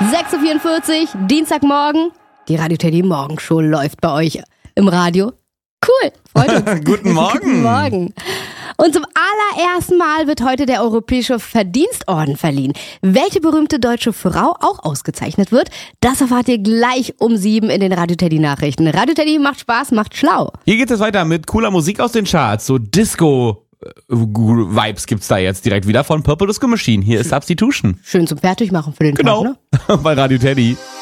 6:44 Uhr, Dienstagmorgen. Die Radio Teddy Morgenshow läuft bei euch im Radio. Cool, freut uns. Guten Morgen. Guten Morgen. Und zum allerersten Mal wird heute der Europäische Verdienstorden verliehen. Welche berühmte deutsche Frau auch ausgezeichnet wird, das erfahrt ihr gleich um 7 in den Radio Teddy Nachrichten. Radio Teddy macht Spaß, macht schlau. Hier geht es weiter mit cooler Musik aus den Charts. So Disco-Vibes gibt's da jetzt direkt wieder von Purple Disco Machine. Hier ist Substitution. Schön zum Fertigmachen für den Tag, ne? Bei Radio Teddy.